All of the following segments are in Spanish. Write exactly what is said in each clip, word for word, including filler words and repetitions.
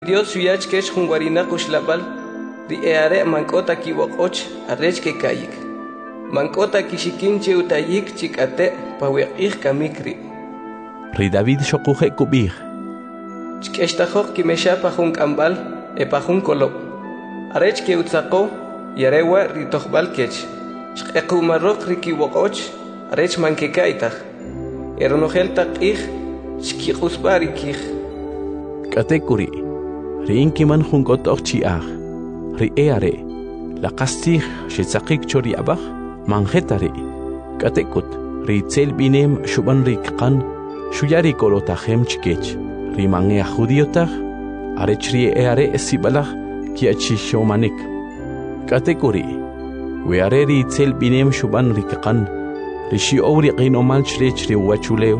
Dios suyach kesh junguarina kushlabal ri eare mankota kiwokoch arrech ke kayik mankota kishikinche utayik chikate pawiqih kamikri ri David shokuje kubih chkeshtajok kimesha pajun kambal e pajun kolo arrech ke utzako yarewa ri tohbal kech chqequmarok ri kiwokoch arrech manke kaitaj eronojel taqih chkiqusbarikih katekuri Rinki man jungot ochchiach, ri eare, la castig, shetzakik chori abach, manjetari, katekut, ri tzel binem shuban rikkan, shuyari kolotachem chkech, ri mangea judiotach, arechri eare esibalach, kiachi shomanik. Katekuri, weare ri tzel binem shuban rikkan, rishi ori qinomal chrech ri wachuleo,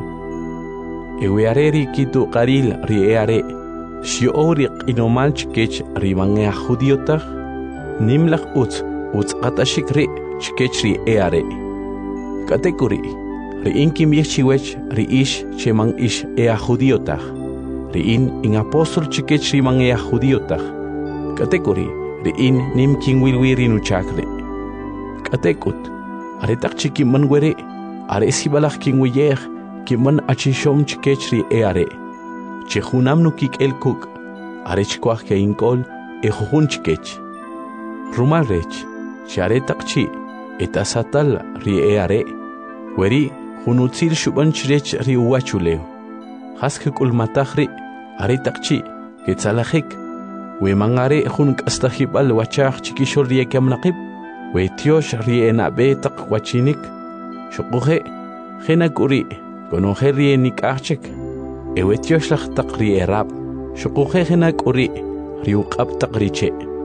e weare ri kitu qaril ri eare, Shioriq inomalch kech rimangea judiotach, nimlach utz, utz atashikri, chkechri eare. Katekuri, ri inkim yechiwech, ri ish, chemang ish ea judiotach, ri in in apostol chkechri mangea judiotach. Katekuri, ri in nim king wilwiri nuchakre. Katekut, aretak chikiman were, aresibalach king wiyer, kiman achishom chkechri eare. Chehunam nukik el kuk, arech kwach ke inkol, e jujunchkech. Rumal rech, charetakchi, etasatal ri eare, weri, junutzil shubanchrech ri uachuleo. Haskek ulmatachri, aretakchi, ketzalajik, we mangare junk astahibal wachach chikishor ri ekamnaqib, we tiosh ri enabe tak wachinik, shukuje, jenakuri, konoje ri enikachek. Ewetiosh lach taqri erab, shukuhe henak uri, riuqab taqriche.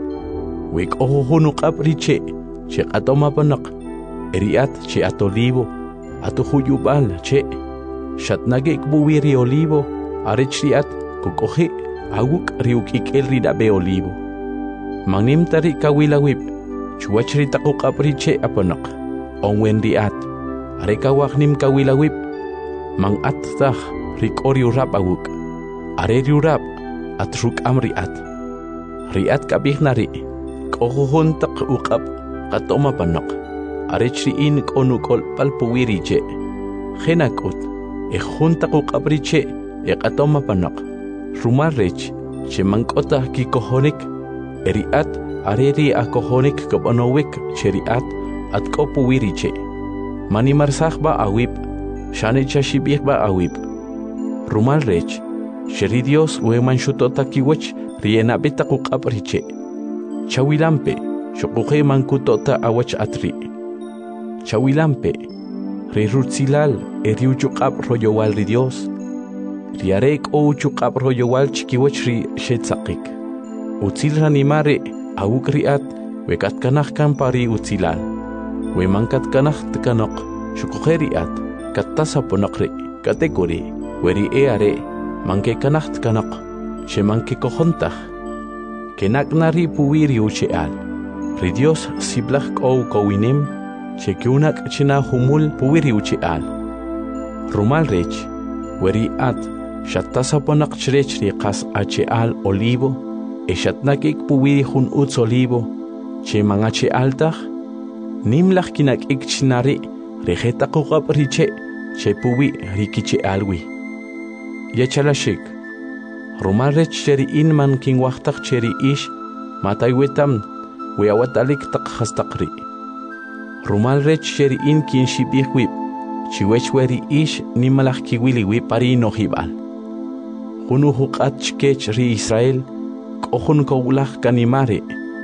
Wik ohunuqab riche, che atoma panak, eriat che atolivo, atuhuyubal che, shatnagik buwiri olivo, arichriat, kukohi, aguk riuk ikel ridabe olivo. Mangnim tari kawilawib, chuachri takuqab riche apanak, onwen riat, arekawaknim kawilawib, mang at tah, Rik ori urap aguk, areri urap, at ruk am riat. Riat kabih nari, kohuhun tak ukap, katoma panok, arechri in konukol palpuwiri che. Henakut, e juntak ukap riche, e katoma panok. Rumarrech, che mankota ki kohonik, eriat, areri a kohonik kabanowik, che riat, at kopuwiri che. Manimarsach ba awip, shane chashibih ba awip. Rumal rech, sheri Dios weman shutota kiwech, riena beta kukapriche. Chawilampe, shokuhe mankutota awach atri. Chawilampe, rirutzilal, eriuchukap royowal ri Dios. Riarek o uchukap royowal chikiwech ri shetzakik. Utzil ranimare, awukriat, wekat kanach kampari utzilal. Wemankat kanach tkanok, shokuhe riat, katasaponokri, kategori. Weri eare, manke kanacht kanak, she manke kohontach. Kenak nari puwiri ucheal. Ri Dios siblach kou kowinem, she kiunak china humul puwiri ucheal. Rumal rech, weri at, shatasaponak chrech riqas acheal olivo, e shatnakik puwiri hun uts olivo, che mangache altach, nimlach kinak ik chinari, rejeta kukap riche, che puwi rikiche alwi. Yachalashik, Rumarech cheri inman king wachtak cheri ish, mataywetam, weawatalik tak hastakri. Rumarech cheri in kin shibih wip, chiwech weri ish nimalach kiwili wip pari no hibal. Hunu hukat chkech ri Israel, kohun kowlach kanimare.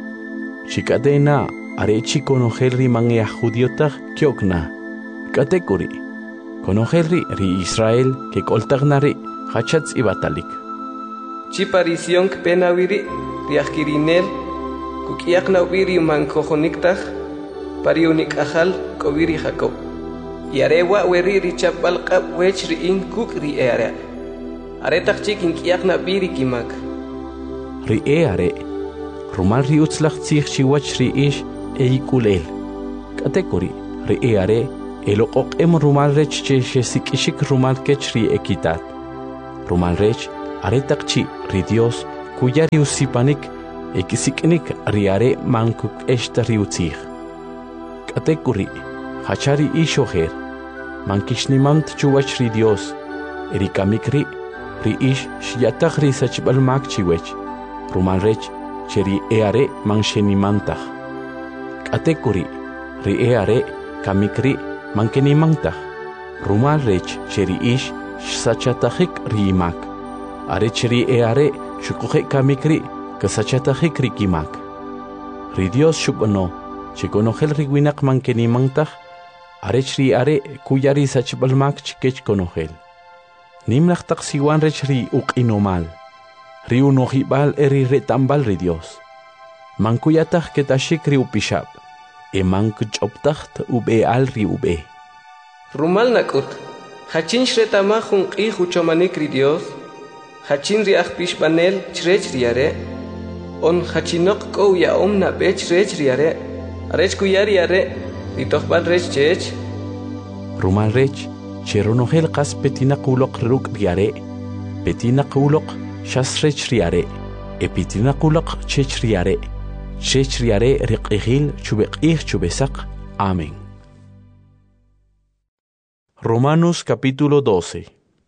Chikadena, arechi konogel ri mangea judiotach kyokna. Katekuri, konogel ri Israel, ke koltagnari. Hachatz ibatalik. Chiparision penawiri, riakirinel, kukiak nawiri mankohoniktaj, pariunik ahal, kowiri jacob. Yarewa weri richapal kap wech riin kuk ri eare. Aretak chikin kiak nawiri kimak. Ri eare, rumal ri utzlach tzich chiwach ri ish eikulel. Katekori, ri eare, elokok em rumal rech che shesikishik rumal kech ri ekitat. Rumal rech, aretakchi, ri Dios, kuya riusipanik ekisiknik riare mankuk esta riutzig. Katekuri, hachari ishoher, mankishnimant chuwach ri Dios, erikamikri, ri ish shiatach ri sachbal makchiwech, rumalrech, cheri eare manshenimantach. Katekuri, ri eare kamikri mankenimantach, rumalrech, cheri ish sachatachik rimak, are cheri eare shukuhe kamikri, kasachatachik rikimak. Ri Dios shubano, chikonojel riwinak mankenimantach, arech ri are kuyari sachbalmak chikech konojel. Nimlach taksiwan rech ri ukinomal, ri unojibal eri retambal ri Dios. Mankuyatach ketashik ri upishab, e mankuchoptacht ube al ri ube. Rumal nakut, hachin shretamajun qi huchomanik ri Dios, hachin ri achpishbanel chrech ri are, on hachinok ko ya omna bech rech ri are, arech kuyari are, ri tochbal rech chech. Rumal rech, cheronojel qas petina qulok ruk riare, petina qulok shas rech riare, e petina qulok chech riare, chech riare riqihil chubeqih chubesak. Amén. Romanos capítulo doce.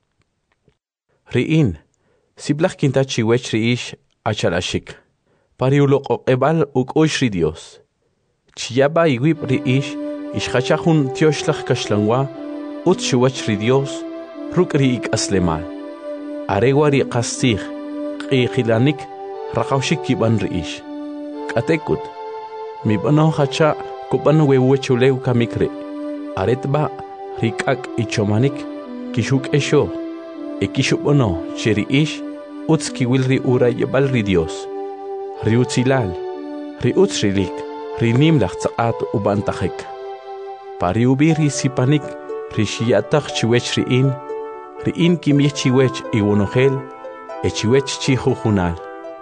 Riin, siblach kinta chiwech riish achalashik, pariulok oqebal uk oish Dios. Chiyaba iwib riish, ishachahun tioshlach kashlangwa, ut chiwech ri Dios, ruk riik aslemal. Arewa ri qastig, qiqilanik, rakawshik kiban riish. Katekut, mi bano hacha kuban wewechuleu kamikre, aretba, rikak ichomanik, kishuk esho, e kishubono, cheri ish, utski wil ri ura yebal ri Dios. Ri utzilal, ri utzrilik, ri nimlach tsaat ubantachik. Pari ubi ri sipanik, ri shiyatach chiwech riin, riin kimich chiwech iwonojel, e chiwech chihujunal.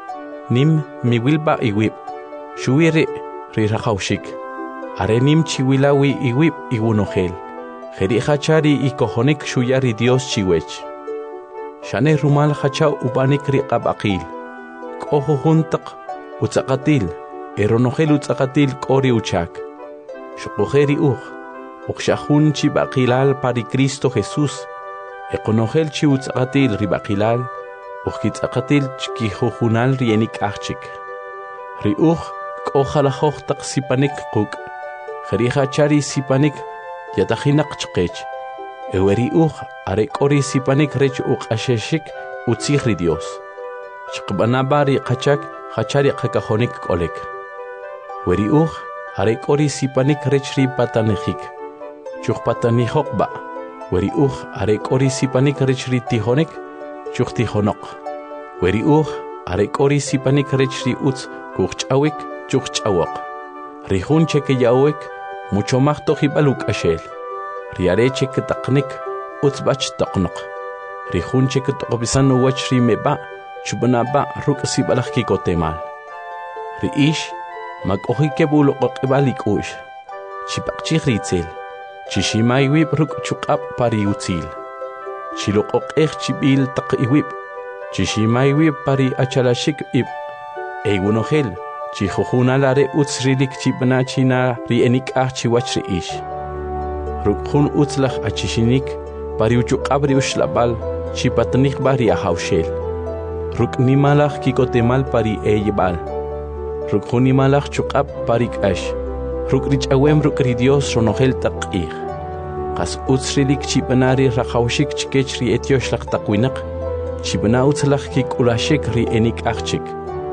Nim mi wilba iwib, shuiri ri rakawshik, are nim chiwilawi iwib iwonojel. Jeri hachari y kojonik shuyari Dios chiwech. Shane rumal hacha ubanik ri qabaqil. Koho juntak utzakatil. Eronojel utzakatil kori uchak. Shukojeri uj. Ukshahun chibaqilal pari Cristo Jesús. Ekonojel chi utzakatil ribaqilal. Ukitzakatil chkihujunal rienik achik. Ri uj kohalajoch tak sipanik kuk. Jeri hachari sipanik yatahinak chqech, eweri uj are kori sipanik rech uq asheshik utzihri Dios. Chqbanabari qachak hachari qakajonik kolek. Weri uj are kori sipanik rech ri patanijik. Chuq patanijok ba. Weri uj are kori sipanik rech ri tijonik, chuq tijonok. Weri uj are kori sipanik rech ri utz kuchawik, chuq chawok. Rihun cheke yawek, mucho más tojibaluk ashel. Riareche que taknik, utzbach toknok. Rihunche que tokobisan uwach rimeba, chubanaba ruk sibalach kikotemal. Riish, makohike bulo kokibalik ush. Chipakchih ritzel. Chishimaiwib ruk chukap pari utzil. Chilokokech chibil takiwib. Chishimaiwib pari achalashik ib. Egunogel. Chihujunalare utzrilik chibna china rienik ah chiwach riish. Rukhun utzlach achishinik pariuchuk abri ushlabal chipatnik bari ahaushel. Ruk nimalach kikotemal pari eyebal. Rukhun nimalach chukab parik ash. Ruk rich awem ruk ridios ronogel taqih. Qas utzrilik chibnari rahaushik chikech ri etioshlach taqwinak. Chibna utzlach kik ulashik ri enik achchik.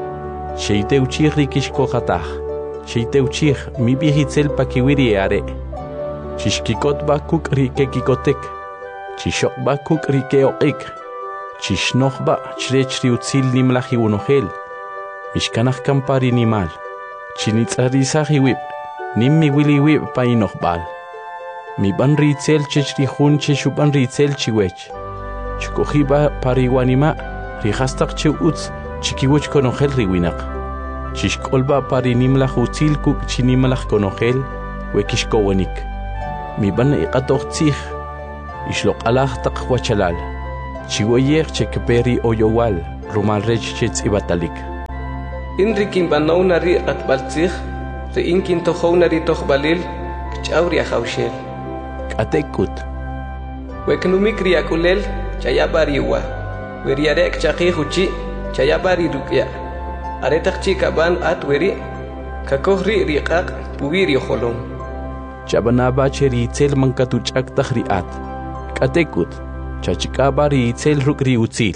Sheite uchir rikishko khatah. Sheite uchir mi bihitzel pakiwiri are. Chishkikot bakuk rike kikotek. Chishok bakuk rike oqik. Chishnoch ba chrech riutzil nimlahi unogel. Mishkanach kampari nimal. Chinitzarisahi wib. Nimmi wili wib painoch bal. Mi ban ritzel chechri hun cheshuban ritzel chiwech. Chikohiba pariwanima rihastak chew utz. Chikiwech konogel riwinak. Chishkolba pari nimlach utzil kuk chinimlach konogel wekishkowanik. Mi ban iqatoch tzih. Ishlok alach tak wachalal. Chiwayek chekperi oyowal. rumal rech chets ibatalik. In rikin banawna ri at baltzig, ri inkin tohowna ri tohbalil, kchawri ahawshel. Katekut. Weknumik ri akulel, chayabariwa. Weriarek chaqi huchi, chayabari rukya. Aretak chikaban at weri, kakohri riqaq puwiri holom. Chabanaba cheri itsel mankatuchak tahriat. Katekut. Chachikabari itzel rukri utzil.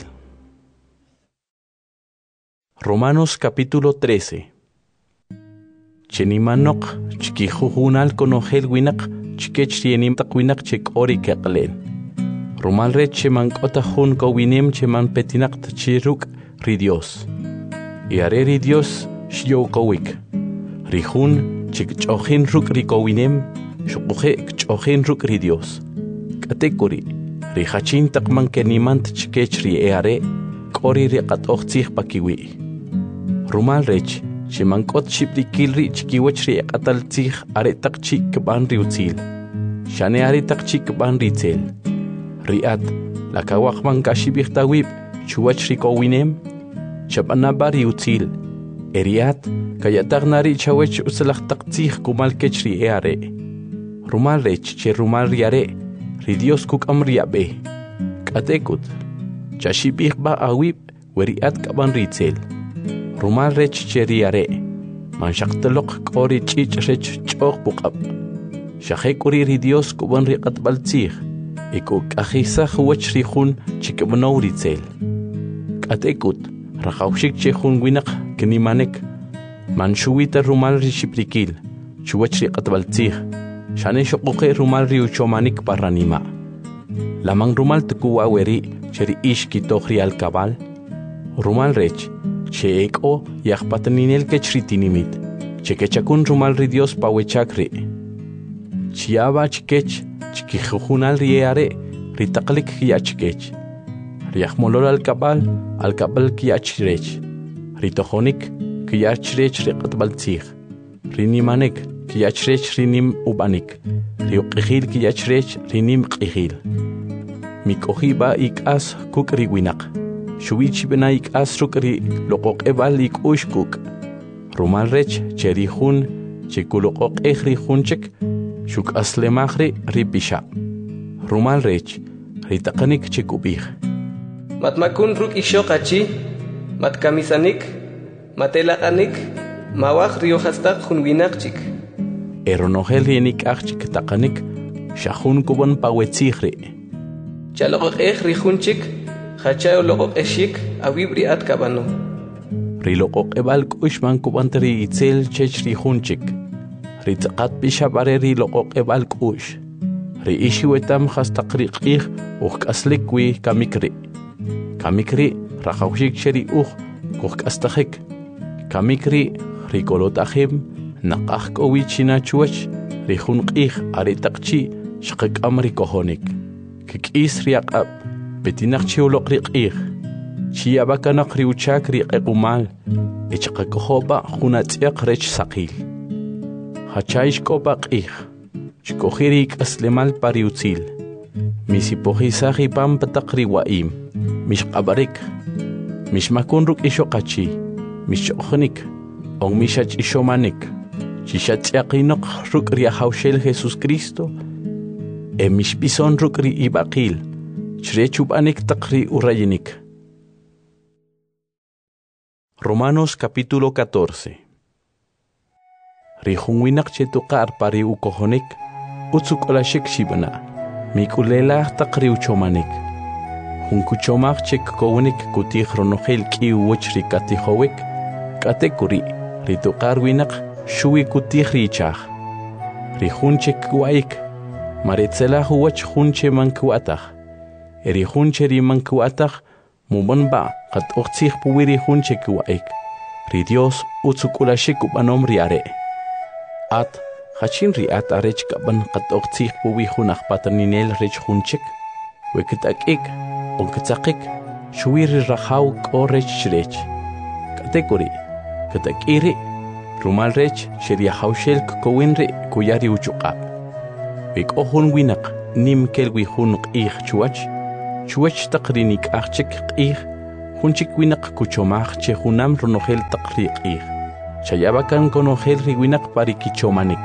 Romanos capítulo trece. Chenimanok chikijujunal konojel winak chikechienim takwinak chek ori keklen. Romal re cheman kotahun ko winem cheman petinak tchiruk ri Dios. Iare ri Dios shio kowik. Rihun chik chochin ruk ri ko winem shukuhe chochin ruk ri Dios. Katekuri rihachin takman kenimant chikech ri eare kori ri katochich pakiwi. Rumal rech, chemankot shiprikilri chikiwachri ataltzich aretak chik ban riutzil. Shane aretak chik ban ritzel. Riat, la kawakman kashibirtawib, chuachri kowinem, chabanaba riutzil. Eriat, kayatagnari chawech usalachtaktzich kumalkechri eare. Rumal rech, che rumal riare, ridios kuk amriabe. Katekut, chashibirba awib, weriat kaban ritzel. Rumal rech cheriare, manshaktelok kori chich rech chok bukab. Shahekuri ridios kuban riqat baltzich, iku kahisa huwach rihun chikabanaw ritzel. Katekut, rakawshik chehun winak kenimanek, manshuwita rumal rishiprikil, chuwach riqat baltzich, shane shokuke rumal riuchomanik paranima. Lamang rumal tukuwa weri cheri ish kitohri al kabal, rumal rech, Cheeko yahpataninel kechritinimit, chekechakun rumal ri Dios pawechakri. Chiaba chikech, chikijujunal rieare, ritaklik kiachkech. Riahmolol al kabal, al kabal kiachrech. Ritohonik, kiachrech riqatbaltzich. Rinimanek, kiachrech rinim ubanik. Riuqihil kiachrech rinim qihil. Mikohiba ikas kuk riwinak. Shuichi benaik asrukri lokok ebalik ushkuk. Rumal rech cherihun chikulokok ehrihun chek shuk aslemahri ripisha. Rumal rech ritakanik chikubih. Matmakun ruk ishokachi, matkamisanik, matelakanik, mawak riohastak hunwinakchik. Eronohel yenik achik takanik shahun kubon pawetzihri. Chalokok ehrihunchik, Hachao lokok eshik awibri at kabano. Rilokok ebal kushman kubantri itzel chechri hunchik. Ritzakat bishabare rilokok ebal kush. Ri ishiwetam hastakriqih uk aslikwi kamikri. Kamikri rakawshik sheri uh kuk astahik. Kamikri rikolotahim nakah kowichina chuach rihunqih aritakchi shakik amri kohonik. Kikis riaqab. Betinak chiulok riqih, chiabakanak riuchak riqumal, echakakohoba hunatiak rech sakil. Hachaish kopak ih, chikohirik aslemal pariutzil, misipohisahi pampatak riwaim, mishkabarik, mishmakunruk ishokachi, mishokhnik, ong mishach ishomanik, chishatiakinok ruk riahaushel Jesus Cristo, e mishpison ruk ri ibakil. Chrechubanik takri urayinik. Romanos capítulo catorce. Rihunwinak chetukar pari ukohonik, utsukolashik shibana, mikulela takri uchomanik. Hunkuchomak chek kowenik kutih ronohel ki uwachri katihowik, katekuri, ritukar winak shui kutih richah. Rihunchek waik, maritzela huwach hunche mankuatah. Eri hunche riman kuatach, mumonba, kat ochtich puwiri hunche kuaik. Ri Dios utsukulashik ubanom riare. At, hachin riat arech kaban kat ochtich puwi hunach pataninel rech hunchek. Wekitak ik, onkitakik, shuiri rahaw ko rech shrech. Katekuri, katak iri, rumal rech sheria haushel kowinri kuyari uchukap. Wik ohun winak, nim kelwi hunuk ich chuach, chuach takrinik achik ich, junchik winak kuchomaj che junam ronogel taqriqih. Chayabakan konogel riwinak parikichomanik.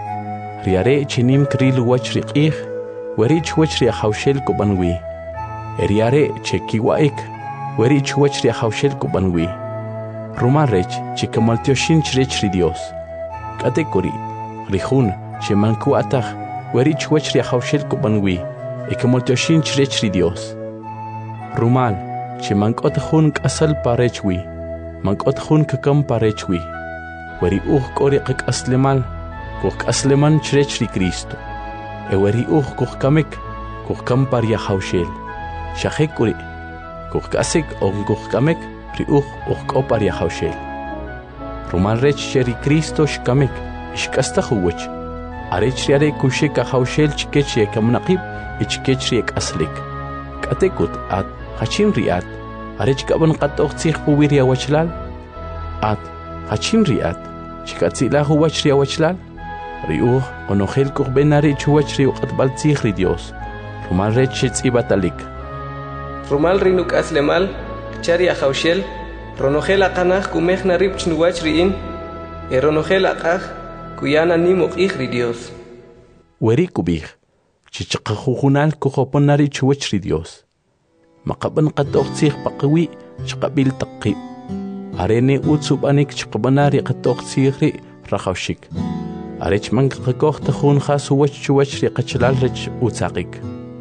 Riare chinim kril wach riqih, werich wach riahaushel kubanwi. Eriare che kiwaik, werich wach riahaushel kubanwi. Rumarech che kamaltioshin chrech ri Dios. Katekori, rihun che mankuatach, werich wach riahaushel kubanwi. E kamaltioshin chrech ri Dios. Rumal, che mankot hun kasal parechwi, mankot hun kakam parechwi. Weri uh kori kak aslemal, kuk asleman chrech ri Cristo. E weri uh kuk kamek, kuk kam paria haushel. Shachek kuri, kuk kasek on kuk kamek, ri uh uh ko paria haushel. Rumal rech sheri Cristo shkamek, shkasta huwech. Arech riare kusheka haushel chkech ye kamnaqib, ichkech riek aslik. Katekut at hachin riat, arech kaban qatoq tsikh puwiria wachlal. At hachin riat, chikatzila huwach ria wachlal. Riuh onogel kuk benari chuwach riu qatbal tsikh ri Dios. Rumal rech tz'ibatalik. Rumal rinuk aslemal, chari ahaushel, ronogel aqanaj kumej narib chnuwach riin, e ronogel aqaj kuyana nimuk ij ri Dios. Weri kubij, chichaqajujunal kujopon nari chuwach ri Dios. Maqaban qatoq tsikh paqwi chqabil taqib. Arene utsubanik chqabanari qatoq tsikh ri rahawshik. Arech man qakoq tajun khas huwach chuwach ri qachlal rech utsaqik.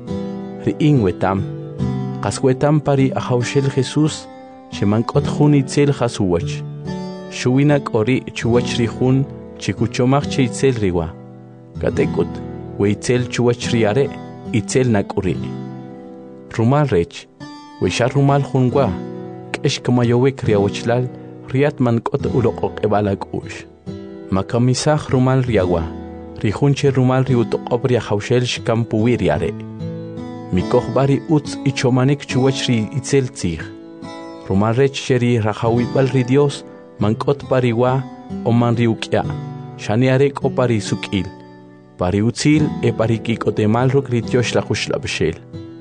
Riin wetam, qaswetam pari ahawshel Jesus, shemankot jun itzel khas huwach. Shuwinak ori chuwach ri jun chikuchomaj che itzel riwa. Katekut, we itzel chuwach ri are, itzel nak ori. Rumal rech, we shar rumal junwa, kesh kamayowek riawachlal, riat mankot uloqok ebalak ush. Makamisaj rumal riawa, rihunche rumal riutoqob riahawshel shkampuwi riare. Mikoh bari utz ichomanik chuwach ri itzel tzig. Rumal rech sheri rahawibal ri Dios, mankot pariwa o man riukya, shaniarek o pari sukil. Pari utzil e pari kikotemal ruk rityosh la jushlabshel.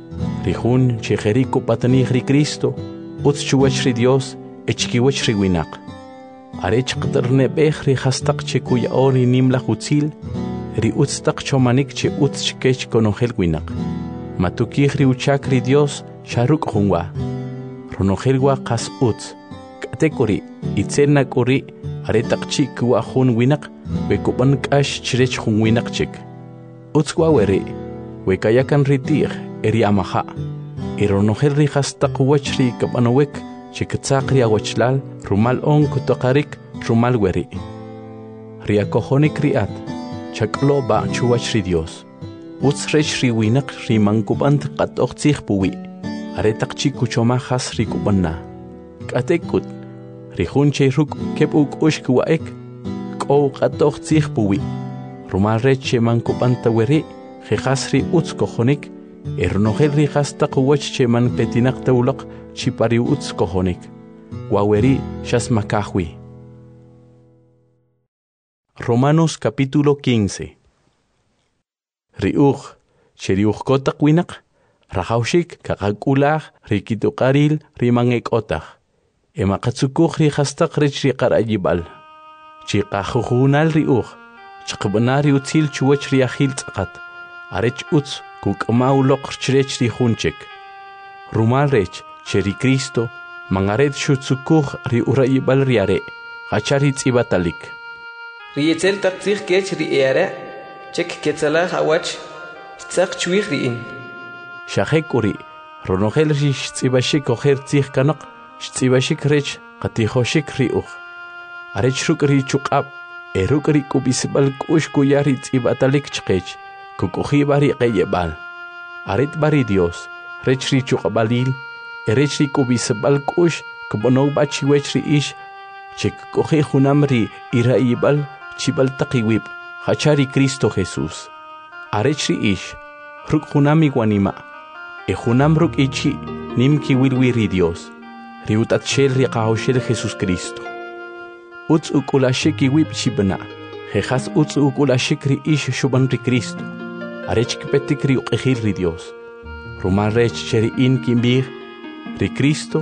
Rihun chejeriko patanih ri Cristo, utz chuwach ri Dios, echkiwach ri winak. Arech qterne bech ri hastaq che kuya ori nimla utzil, ri utz taq chomanik che utz chkech konogel winak. Matukih ri uchak ri Dios, sharuk hunwa. Ronogelwa qas utz. Katekori, itzel kori, aretaq chik wa hun winak, wekuban kash chrech hun winak chik. Utz wa weri, wekayakan ritir, eri amaha. Ironogel ri hastaq wach ri kabanowek, chikatzaq ri awachlal, rumal on kutoqarik, rumal weri. Riakohonik riat, chaklo ba chuwach ri Dios. Utz rech ri winak ri mankubant qatoq tzig puwi. Aretaq chikuchoma khas ri kubanna. Katekut, ri junche ruk kep uk ushk waek, ko qatoq tzig puwi. Rumal rech mankubanta weri, khas ri utz kohonik, ernogel ri hastaq wach che man petinak tawlaq chipari utz kohonik. Waweri shas makahwi. Romanos capítulo quince. Riuj, cheriuj kotak winak, rahaushik kakakulaj rikituqaril rimangek otaj. Emakatsukuj ri hastaq rech ri qarayibal. Chiqajujunal riuj, chqbanari utzil chuwach ri ajil tzaqat. Arech utz kuk'maw loq chrech ri junchek. Rumal rech cheri Cristo, mangaret shutsukuj ri urayibal riare, hachari tzibatalik. Ri itzel taq tzig kech ri eare, chek ketzalaj awach, tzaq chwig riin. Shachek uri, ronogel ri shtzibashik ojer tzig kanak, shtzibashik rech qatijoshik riuj. Arech ruk ri chuqab, eruk ri kubisbal kush kuyari tzibatalik chqech, kukuji bari qeyebal. Aret bari Dios, rech ri chuqabalil, erech ri kubisbal kush, kubonog bachiwech ri ish, chek kuji junam ri irayibal, chibal taqiwib, hachari Cristo Jesus. Arech ri ish, ruk junam iguanima, e junam ruk ichi, nim kiwilwi ri Dios, ri utatshel ri qahoshel Jesus Cristo. Utz ukulashik iwib chibna, jejas utz ukulashik ri ish shuban ri Cristo. Arech kipetik ri uqejil ri Dios. Rumal rech cheri in kimbir, ri Cristo,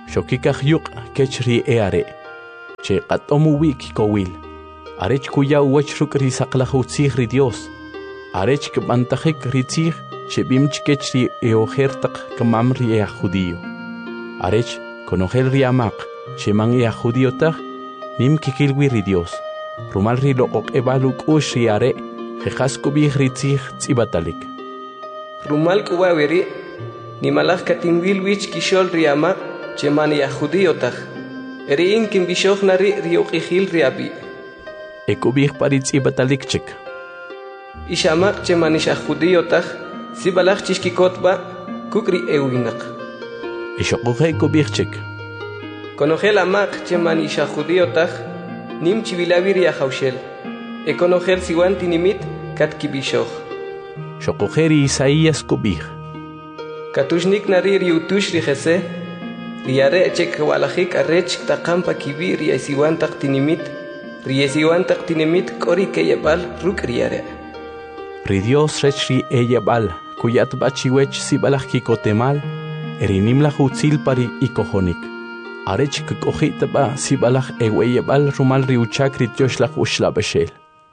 Xokikaj yuq kech ri eare. Che qatomu wik kowil. Arech kuya uwech ruk ri saqlajutzig ri Dios. Arech kbantajik ri tzig che bimch kech ri eojertaq kamam ri ea judío. Arech konogel ri amaq che man ea judío taj nim kikilwi ri Dios. Rumal ri loqoq ebaluk ush ri are jejas kubij ri tzig tzibatalik. Rumal kuwawiri nimalaj katinwilwich kishol ri amaq che man ea judío taj. Eri in kimbishoj nari ri uqijil ri abi. Ekubij parit tzibatalik chik. Ishamaq che man isha judío taj sibalaj chishkikotba kukri ewinaq. Ishoqoje ekubij chik. Konogel amaq che man isha judío taj nim chivilavi ri ajaushel. E konogel siwan tinimit kat kibishoj. Shoqoje ri Isaías kubij. Katushnik nari ri utush ri jese. Riare chek walajik arrech taqampa kibi ri siwan taq tinimit. Ri siwan taq tinimit kori keyabal ruk riare. Ri Dios rech ri eyabal kuyat bachiwech sibalaj kikotemal erinim la jutzil pari ikojonik. Arech kukojitaba sibalaj eweyabal rumal ri uchak ri tioshlag ushla beshel.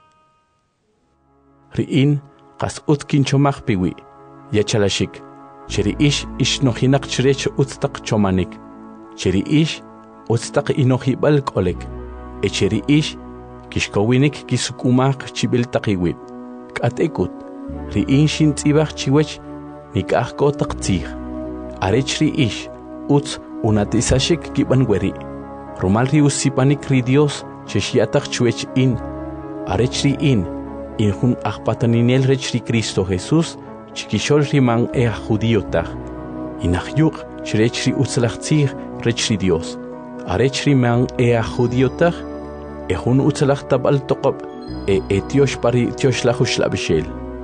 Ri in qas utkin chomaj piwi yachalashik. Cheri ish ish nohinak chrech utstaq chomanik. Cheri ish utstaq inohibal kolek. E cheri ish kishkowinik kisukumaq chibil taqiwit. Katekut ri in shin tzibaj chiwech nikaj kotaq tzig. Arech ri ish utz unatisashik kibanweri. Rumal ri usipanik ri Dios cheshiataq chwech in. Arech ri in in hun ajpataninel rech ri Cristo Jesús chikishol riman ea judío taj. Inahyuk chrech ri utzalachtzig rech ri Dios. Arech riman ea judío taj. E hun utzalach tabal toqob. E etiosh pari tiosh la hush la bishel.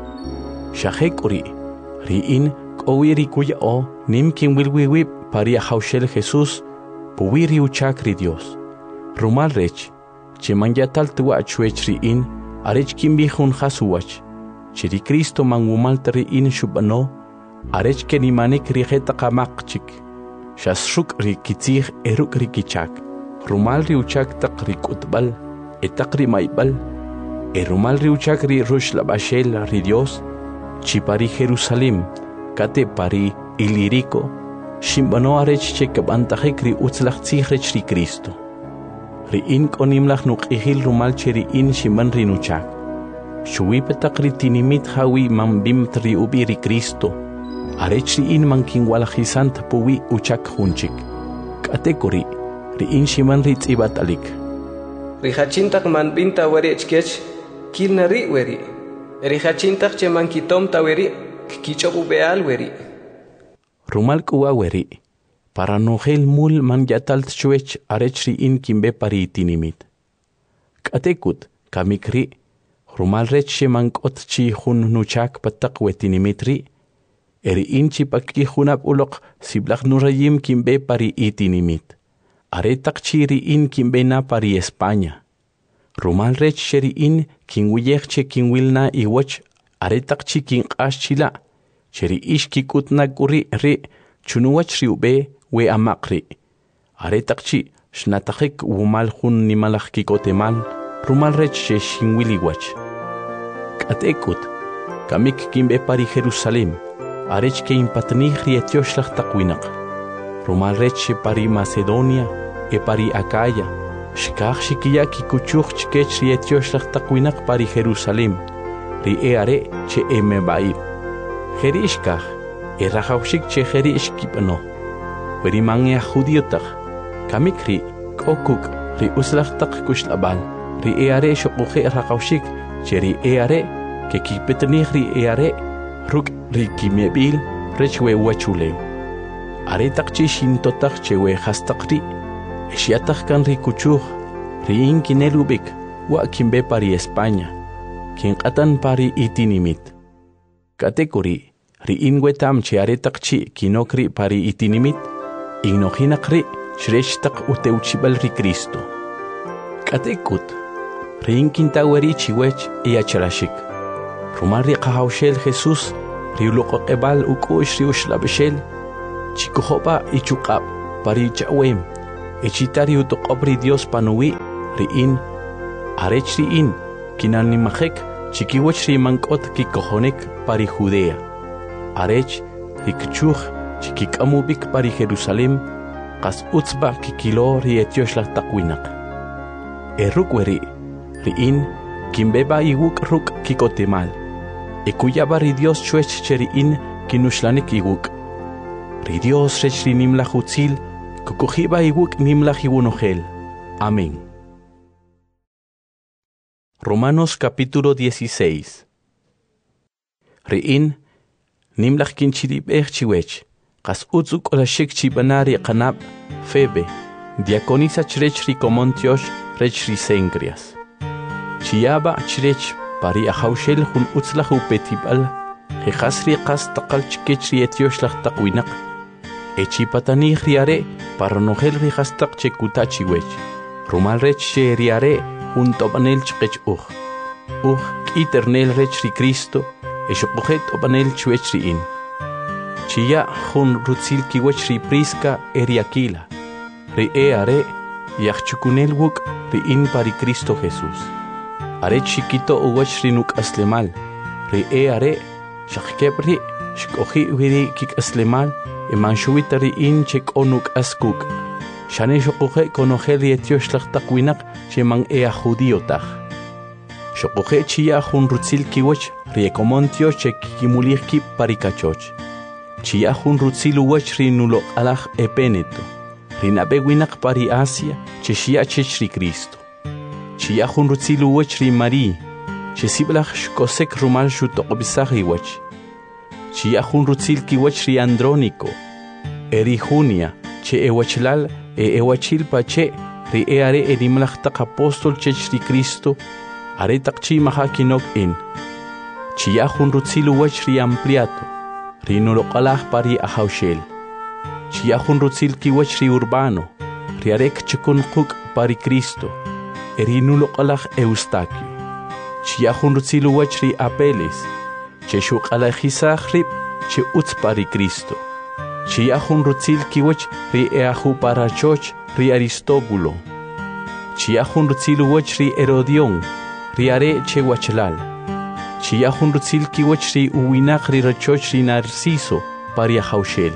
Shahek uri. Ri in kowiri kuya o nim kim wilwiwi pari a haushel Jesús. Puwiri uchak ri Dios. Rumal rech. Cheman yatal tuwa chwech ri in. Arech kim bihun hasuwach. Chiri Cristo mangumal tari in shubano, arech ke nimanik rijeta kamakchik. Shasruk ri kitzig eruk ri kichak. Rumal ri uchak tak ri kutbal, etak ri maibal. E rumal ri uchak ri rush la bashel ri Dios. Chipari Jerusalem, kate pari ilirico. Shimbano arech che kabantajek ri utzlach tzig rech ri Cristo. Ri in konimlach nuk ihil rumal cheri in shimban ri nuchak. Shuwi petakri tinimit hawi mambim tri ubiri Cristo. Arechri in mankin walajisant puwi uchak hunchik. Katekuri, ri in shiman ritz ibatalik. Rihachintak manbinta warechkech, kilnari weri. Rihachintak che mankitom taweri, kichobu beal weri. Rumal kuwa weri. Para nogel mul man yatalt chwech arechri in kimbe pari tinimit. Katekut, kamikri. Rumal rech mankot chi hun nuchak patak wetinimitri. Eri inchi pakki hunap ulok siblak nurayim kimbe pari itinimit. Aretak chiri in kimbe na pari España. Rumal rech sheri in kinwiyek che kinwilna iwach aretak chi kin chila. Cheri ish kikutna guri ri chunuwach riube we amakri. Aretak chi shnatakik wumal hun nimalak kikotemal. Rumal rech she shinwiliwach. Katekut, kamik kimbe pari Jerusalem, arech ke impatnih rietioshlag takwinak. Rumal rech pari Macedonia, e pari Acaya, shkach shikia kikuchuch chkech rietioshlag takwinak pari Jerusalem, ri eare che emebaib. Jerishkach, e rajaushik che jerishkipano. Veri mangia judiotach, kamik ri, kokuk, ri uslag tak kushlabal, ri eare shokuche rajaushik, cheri eare que kipetnihri eare ruk rikimebil rechwe wachule are takchi shintotak chewe hastakri eshiatak kan rikuchuj riin kinelubik wa kimbe pari España kin qatan pari itinimit katekuri riin wetam che are takchi kinokri pari itinimit ignohinakri shreshtak uteuchibal ri Cristo katekut riin kintaweri chiwech iacharashik Rumal ri qahawshel Jesús ri uloqoqebal ukush ri ushlabeshel chikuhoba ichuqab pari chawem echitari utoqobri Dios panuwi riin arech riin kinanimajek chikiwach rimankot kikojonek pari Judea arech rikchuj chikikamubik pari Jerusalem qas utzba kikilo rietiosh la taqwinak erukweri riin kimbeba iwuk ruk kikotemal ekuyaba ri Dios chuech cheriin kinushlanik iwuk ri Dios rech rinimla jutzil kukujiba iwuk nimla jiwunojel. Amén. Romanos capítulo dieciséis. Riin nimlach kinchirib echchiwech qas utzuk olashik chibanari qanab Febe diaconisa chrech ricomontiosh rech risengrias chiaba chrech pari ahaushel hun utzlahu petibal jehasri qas taqal chikechri etiosh taqwinak echipatani riare paronogel rihastaq chekutachiwech rumal rech riare hun tobanel chkech uj uj iternel rech ri Cristo eshoqojet tobanel chwech riin chia hun rutzil kiwech ri Prisca eriakila ri eare yachchukunel wuk riin pari Cristo Jesús are chiquito uwech rinuk aslemal ri eare shakebri shkohi wiri kik aslemal emanchuita riin chekonuk askuk shane shoqoje konogel etiosh taqwinak cheman ea judiotaj shoqoje chia hun rutzil kiwech riekomontio chekimulihki parikachoch chia hun rutzil uwech rinulo alaj epeneto rinabe winak pari Asia cheshia chechri Cristo chia hun rutzil uwech ri Mari chesiblaj shkosek rumal shutoqbisaj iwech chia hun rutzil kiwech ri Andrónico eri Junia che ewachlal e ewachil pache ri eare erimlaj taq apóstol chechri Cristo are taqchi mahakinok in chia hun rutzil uwech ri Ampliato rinuloqalaj pari ahaushel chia hun rutzil kiwech ri Urbano riarek chukun quk pari Cristo erinuloqalaj Eustaquio chia hun rutzil uwech ri Apeles che shuqalajisaj rib che utz pari Cristo chia hun rutzil kiwech ri eahu parachoch ri Aristóbulo chia hun rutzil uwech ri Herodión riare che wachlal chia hun rutzil kiwech ri uwinaq ri rachoch ri Narciso pari ahaushel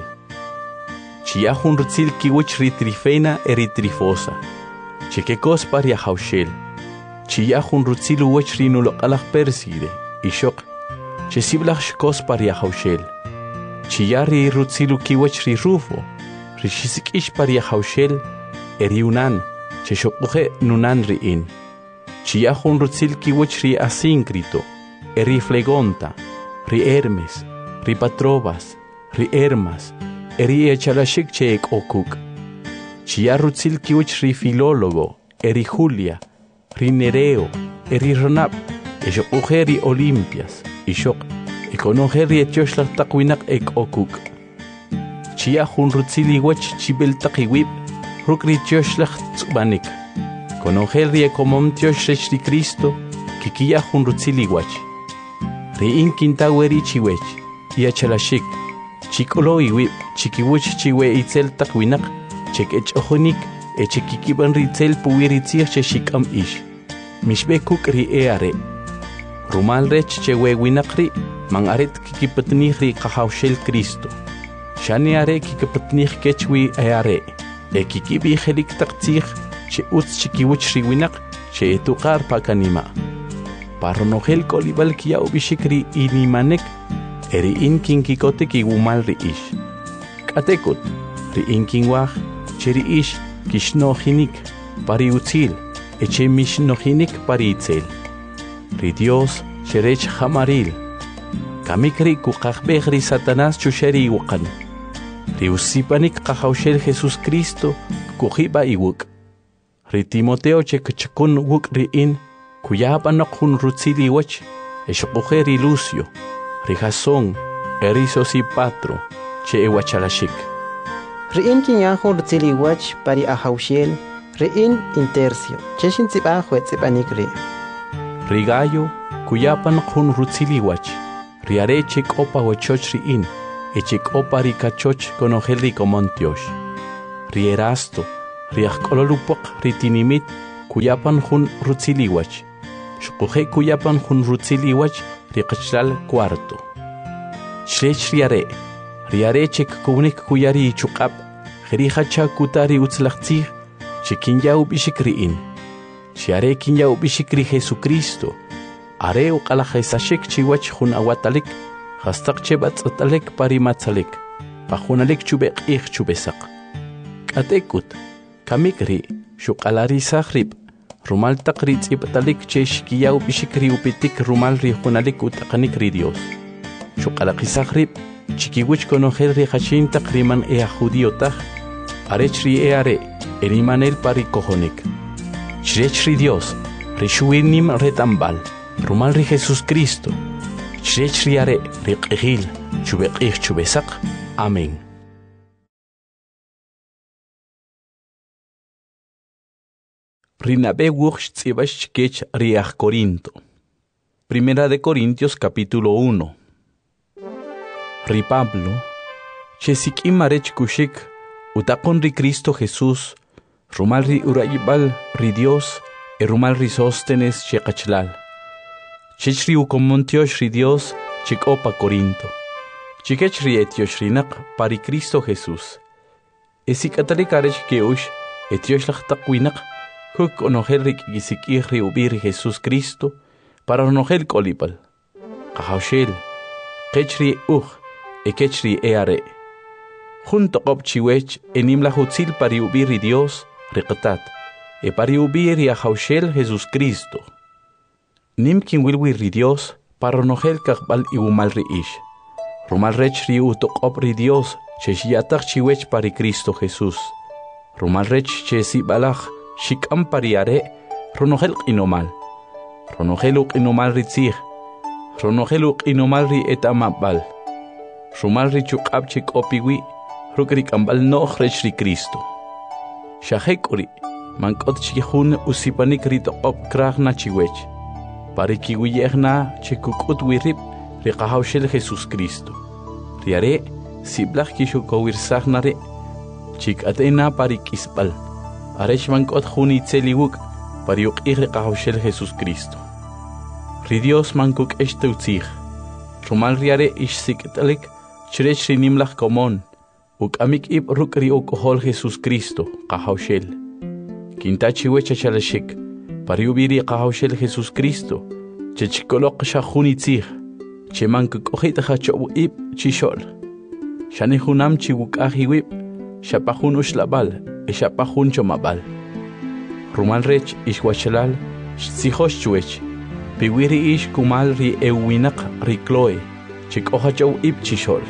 chia hun rutzil kiwech ri Trifena eri Trifosa chekekos pari ahaushel chia hun rutzil uwech ri nuloqalaj Perside ishok chesiblaj shkos pari ahaushel chia ri rutzil kiwech ri Rufo ri shisikish pari ahaushel eri Unan cheshoquje nunan riin chia hun rutzil kiwech ri Asíncrito eri Flegonta ri Hermes ri Patrobas ri Hermas eri echalashik cheek okuk chia rutzil kiwech ri Filólogo eri Julia ri Nereo eri Ronab eshoquje ri Olimpias ishok ikonoje ri etiosh taqwinak ek okuk chia hun rutzil iwech chibel taqiwib ruk ri etiosh tzbanik konoje ri ekomomtiosh rech ri Cristo kikia hun rutzil iwech ri inkintaweri chiwech iachalashik chikolo iwib chikiwech chiwe itzel taqwinak chek echojonik echekikiban ritzel puwiritzir cheshikam ish mishbekuk ri eare rumal rech chewe winakri man aret kikipatnih ri qahawshel Cristo shani are kikipatnih kechwi eare e kikibi helik taqtih che utz chikiwich ri winak che etuqar pakanima parronogel kolibal kia ubishikri inimanek eri inkin kikote kigumal ri ish katekut ri inkin waj cheri ish kishnohinik pari utzil eche mishnohinik pari itzel ri Dios cherech hamaril kamikri kuqaqbej ri Satanás chusheri iwaqan ri usipanik qahawshel Jesus Cristo kujiba iwuk ri Timoteo chekchakun wuk ri in kuyabanok hun rutzil iwech eshoquje ri Lucio ri Jasón eri Sosipatro che ewachalashik riin kinyanjun rutzil iwech pari ahaushel riin Intercio cheshin tzib'a juetzibanik ri ri Gallo kuyapan hun rutzil iwech riare chek opa wachoch riin echek opa ri kachoch konogel ri komontiosh ri Erasto, ri ajk'ololupuq ritinimit kuyapan jun rutziliwach. Xukuje kuyapan jun rutziliwach ri qachlal cuarto. Chrech riare, riare chek kunik kuyari chuqap, jerihacha kutari utzlaqtzij, chekinya ubishik riin. Chiare kinya ubishik ri Jesucristo, are uqalajesashik chiwach jun awatalik, hastaq chebatzatalik parimatzalik, pajunalik chubeq ij chubesaq. Katekut, kamikri, shuqalari sahrib, rumal taqri tzibtalik che shkiya ubishik ri upitik rumal ri junalik utaqanik ri Dios. Shuqalaqi sahrib, chikiwich konojel ri hachin taqriman ea judiotaj, arech ri eare, erimanel pari kojonik. Chrech ri Dios, ri shuinim retambal, rumal ri Jesus Cristo. Chrech ri are, ri qihil, chubeqih chubesaq. Amén. Rinabe wuch tzibash kech riach Corinto. Primera de Corintios capítulo uno. Ri Pablo, chesik imarech kushik, utaqon ri Cristo Jesús, rumal ri urayibal ri Dios, e rumal ri Sóstenes chekachlal. Chech ri ukomontiosh ri Dios, chikopa Corinto. Chikech ri etiosh rinak pari Cristo Jesús. Esik atalikarech keush, etiosh lachtakwinak, huk onogel ri kisikih ri ubir Jesús Cristo, para onogel kolipal. Kahaushel, kech ri uj, e kech ri eare. Junto qop chiwech enim la hutzil pari ubir ri Dios, riqtat, e pari ubir ri ahaushel Jesús Cristo. Nim kin wilwi ri Dios, para onogel kakbal iwumal ri ish. Rumal rech ri utoqop ri Dios, che shiatach chiwech pari Cristo Jesús. Rumal rech che si balach, shikam pari are, ronogel qinomal. Ronogel uq inomal ri tzih. Ronogel uq inomal ri etamabal. Rumal ri chuqab chik opiwi, rukrik ambal noch rech ri Cristo. Shahek uri, mankot chikihun usipanik ri toqop krach na chiwech. Pari kiwiyehna chikukut wirip, ri qahawshel Jesús Cristo. Riare, siblach kishukowir sahnare, chik atena pari kisbal. Arech mankot juni tseliwuk, pari uqih ri qahawshel Jesús Cristo. Ri Dios mankuk eshteutzih. Rumal riare ish sikitalik, chrech ri nimlach komon, uk amik ib ruk ri ukohol Jesús Cristo, qahawshel. Kintachi wecha chalashik, pari ubiri qahawshel Jesús Cristo, chechkolok shahuni tzih. Che mankuk ojit hachobu ib chishol. Shani hunam chiwuk ahiwib, shapahun ushlabal, e shapahun chomabal. Rumal rech ish wachalal, shtsihosh chuech. Piwiri ish kumal ri ewinak ri kloe, chik ohachow ib chishol.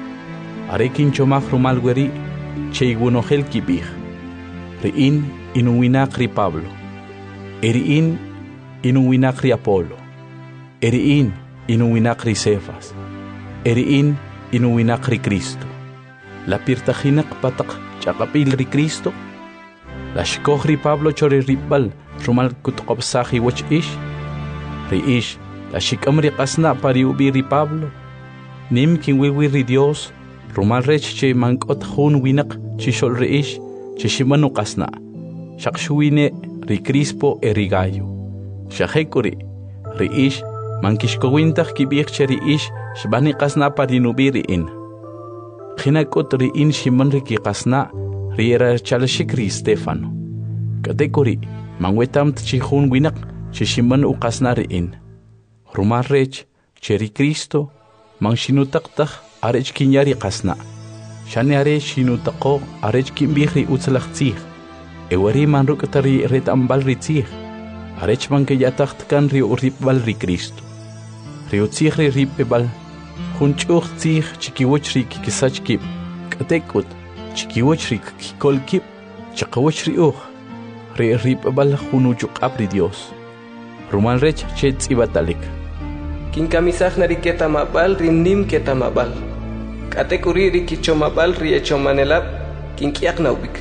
Arekin chomach rumal weri, che igunohel kibih. Riin inuwinak ri Pablo. Eriin inuwinak ri Apolo. Eriin inuwinak ri Cefas, eriin inuwinak ri Cristo. La pirtajinak patak chakapil ri Cristo. La shkoh ri Pablo chori ribal rumal kutkopsahi wach ish. Ri ish, la shikam ri qasna pari ubi ri Pablo. Nim kin wilwi ri Dios, rumal rech che mankot hun winak chishol ri ish, che shimanu qasna. Shakshuine ri Crispo e ri Gallo. Shahekuri, ri ish, mankishkowintach kibich cheri ish shbani qasna parinubiri in. Khinakot ri in shiman ri ki qasna riera chalashikri Stefano. Katekuri mangwetam tchihun winak chishiman u qasna ri in. Rumar rech cheri Cristo mangshinutaktak arech kinyari qasna. Shani are shinutaqo arech kimbihri utzlaqtzih. Ewari manrukatari retambal ri tzih. Arech mankayataktkan ri uripbal ri Cristo. Riutzih ri ripebal, junchuch tzih chikiwoch ri kikisach kip, katekut, chikiwoch ri kikol kip, chakawoch ri uj, ri ripebal junuchuk apri Dios. Rumal rech chetz ibatalik. Kinkamisaj nari ketamabal ri nim ketamabal. Katekuri ri kichomabal ri echomanelab, kinkiak naubik.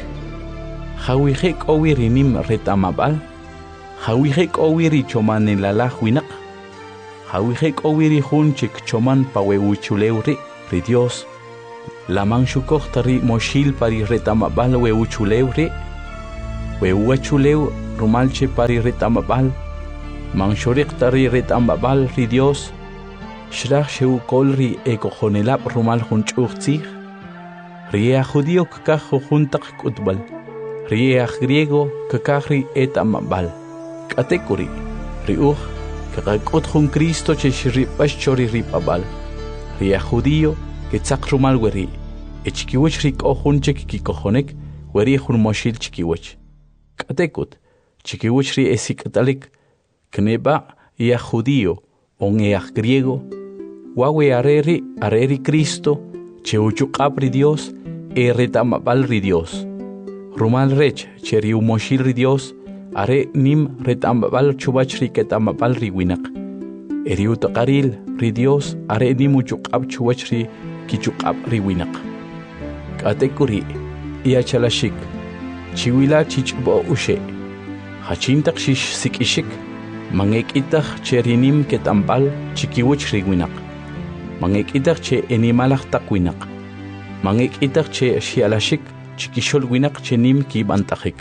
Hawihek owi ri nim retamabal, hawihek owi ri chomanelala winak. Hawihek owiri hun chik choman pawewuchuleuri ri Dios. la manchukoh tari moshil pari retamabal we uchuleu re we uchuleu rumalche pari retamabal manchorik tari retamabal ri Dios shrach sheu kolri ekojonelab rumal junchuchtzig ria judío kakaj juntak kutbal ria griego kakajri etamabal katekuri riuch kakakot jun Cristo cheshri pashchori ripabal ria judío que tzak rumal weri echkiwich rik ohun cheki kohonek weri hun moshil chikiwich katekut chikiwich ri esikatalik kneba ia judío on ea griego wawe areri areri Cristo cheuchukabri Dios e retamabal ri Dios rumal rech cheri moshil ri Dios are nim retamabal chubach ri ketamabal ri winak eri utaqaril ri Dios are nim uchukab chubach ri kichukab riwinak katekuri ia chalashik chiwila chichbo ushe hachintak shish sikishik mangekitach cherinim ketambal chikiwich riwinak mangekitach che animalach takwinak mangekitach che shialashik chikishol winak chenim kibantachik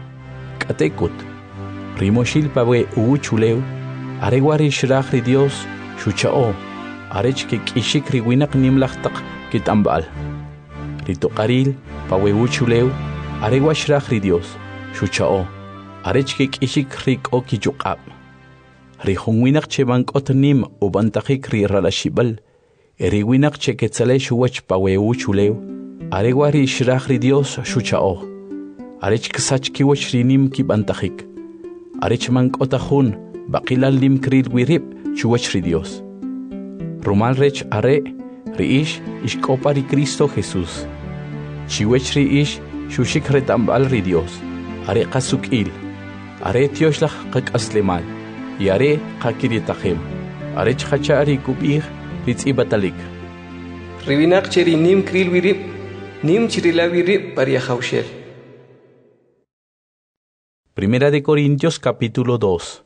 katekut rimoshil pawe uchuleu aregwari shrach ri Dios shuchao arech ke kishik riwinak nimlachtak kitambal rito qaril paweuchuleu aregwa shrach ri Dios shuchao arech ke kishik riko kichuqab rihunwinak che bankot nim ubantakik ri ralashibal eriwinak che ketzale shuwach paweuchuleu aregwa ri shrach ri Dios shuchao arech ksach kiwach rinim kibantakik arech mankotahun baqilal lim kril wirib shuwach ri Dios rumal rech are riish ishkopari Cristo Jesús chiwech riish shushik retambal ri Dios are qasukil are tioshlach qaqaslemal yare qakiritakhim are chachari kubih ritzibatalik riwinak cheri nim kril wirib nim chirila wirib paria haushel. Primera de Corintios capítulo dos.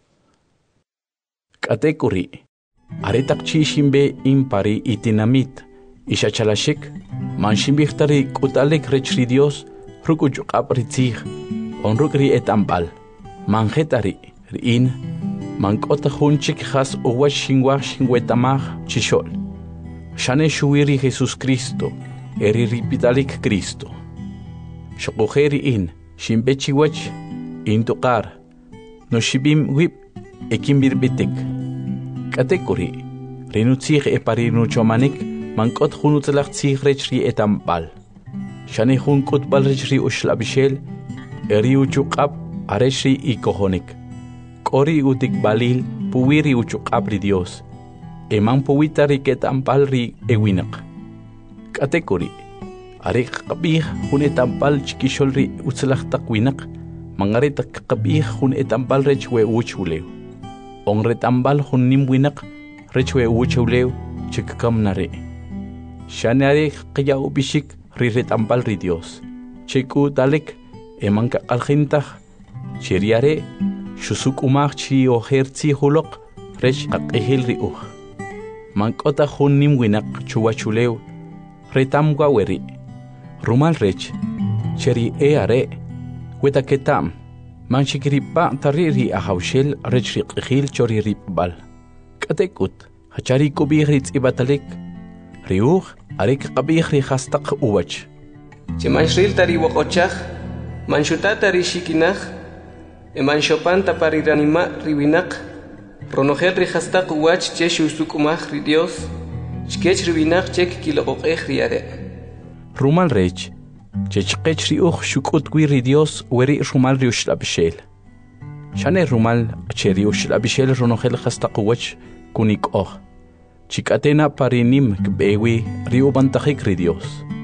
Katekuri aretak chishimbe impari itinamit ishachalashik manshimbixtari kutalek rechri Dios rukuchukap ritzig onrukri etambal manjetari rin mankota hunchik has uwa shingwa shingwetamag chishol shane shuiri Jesus Cristo eri ripitalik Cristo shokujeri in shimbechiwach intukar no shibim wip ekimbirbitik katekuri rinutzig eparinu chomanik mankot hunutlach tzig rechri etambal shane hun kutbal rechri ushlabishel eri uchukab areshri ikohonik kori utik balil puwiri uchukab ri Dios eman puwitari ketambal ri ewinak katekuri arik qabih hun etambal chikishol ri utzlach takwinak mangaritak qabih hun etambal rechwe uchuleu on retambal hun nimwinak rechwe uchuleu chikam nare shanare qya ubishik ri retambal ri Dios chiku dalek emanka alkhintah cheriare shusuk umach chi ohertzi hulok rech qaqihil ri uh mankota hun nimwinak chuwachuleu retamgwa weri rumal rech cheri eare weta ketam manchikripa tariri ahawshel rechri qihil chori ripbal katekut hachari kubihritz ibatalik riuh arik qabihri khastaq uwach Chimashril tari wokochach manshuta tari shikinach emanchopan tapari ranima riwinak ronohel ri khastaq uwach che shusukumach ri Dios chkech riwinak chek kiloqoqeh riare rumal rech chechqech ri uch shukut ri Dios weri rumal ri ushlabishel shane rumal cheri ushlabishel ronohel khastaq uwach kunik oh chikatena parinim kbewi ri ubantajik ri Dios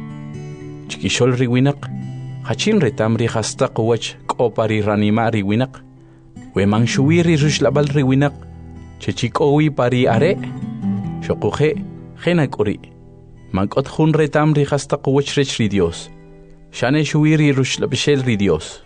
chikishol ri winak hachin retam ri khastaq uwach kopari ranima ri winak we manshuwiri rushlabal ri winak chechikowi pari are shokuhe khenakuri mankot khun retam ri khastaq uwach rech ri Dios shane shuwiri rushlabishel ri Dios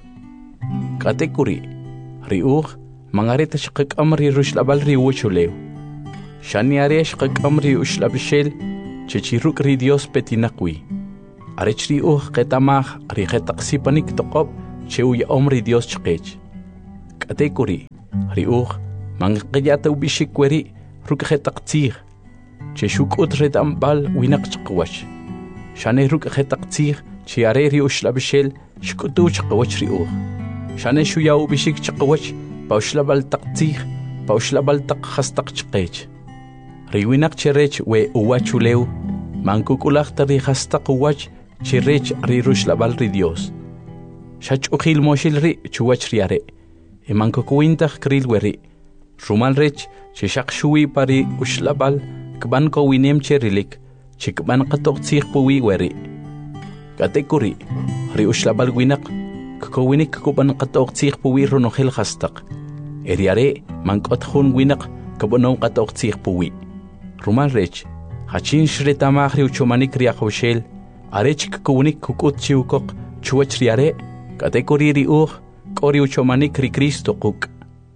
katekuri ri ugh mangareta shqik amri rushlabal ri uwachuleu shane are shqik amri ushlabishel chechiruk ri Dios petinakwi arech ri uj qetamaj ri qetaqsipanik toqob cheu ya omri Dios chqech. Katekuri ri uj manqiyata ubishik weri ruk qetaqtzij che shukut retambal winak chqwach. Shane ruk qetaqtzij che are ri ushlabshel shkutu chqwach ri uj. Shane shuya ubishik chqwach paushlabal taqtzij paushlabal taq khastaq chqech. Ri winak cherech we uwachuleu mankukulaq ri khastaq uwach cherech ri rushlabal ri Dios. Shach ukhil moshil ri chuwach ri are. E mankukuintaq kril weri. Rumal rech che shaq shui pari ushlabal kban ko winem cherilik che kban qatoqtzij puwi weri. Katekuri ri ushlabal winak ko winik kban qatoqtzij puwi ronohel khastaq. Eriare mankot khun winak kbonon qatoqtzij puwi. Rumal rech hachin shretamaj ri uchomanik ri akhwshel arech kunik kukut chiukok chuwach ri are katekuri ri uj kori uchomanik ri Cristo kuk.